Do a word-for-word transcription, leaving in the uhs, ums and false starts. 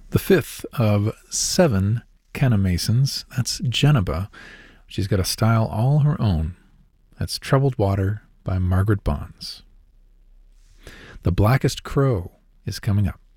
The fifth of seven Kenna Masons, that's Geneba. She's got a style all her own. That's Troubled Water by Margaret Bonds. The Blackest Crow is coming up.